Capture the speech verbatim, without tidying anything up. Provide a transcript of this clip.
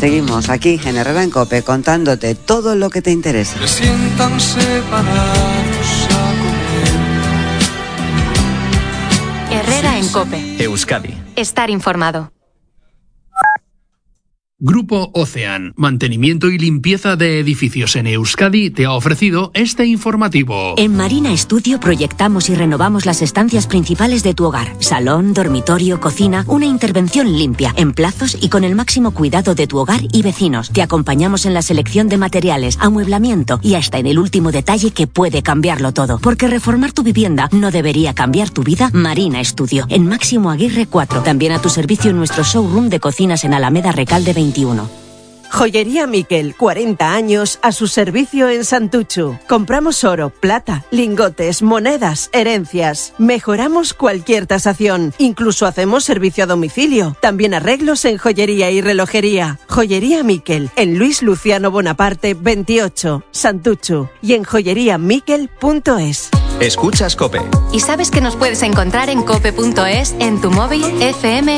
Seguimos aquí en Herrera en COPE contándote todo lo que te interesa. Se sientan separados a comer. Herrera en COPE. Euskadi. Estar informado. Grupo Ocean, mantenimiento y limpieza de edificios en Euskadi, te ha ofrecido este informativo. En Marina Studio proyectamos y renovamos las estancias principales de tu hogar. Salón, dormitorio, cocina, una intervención limpia, en plazos y con el máximo cuidado de tu hogar y vecinos. Te acompañamos en la selección de materiales, amueblamiento y hasta en el último detalle que puede cambiarlo todo. Porque reformar tu vivienda no debería cambiar tu vida. Marina Studio, en Máximo Aguirre cuatro. También a tu servicio en nuestro showroom de cocinas en Alameda Recalde veintiuno. Joyería Miquel, cuarenta años a su servicio en Santuchu. Compramos oro, plata, lingotes, monedas, herencias. Mejoramos cualquier tasación. Incluso hacemos servicio a domicilio. También arreglos en joyería y relojería. Joyería Miquel, en Luis Luciano Bonaparte veintiocho, Santuchu. Y en joyería miquel punto es. Escuchas COPE. ¿Y sabes que nos puedes encontrar en cope punto es, en tu móvil, F M